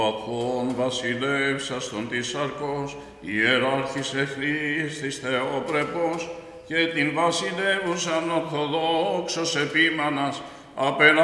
Αχών βασιλεύσας των της σαρκός, ιεράρχης Χριστής Θεόπρεπος, και την βασιλεύουσαν Ορθοδόξος επίμανας, απέναντι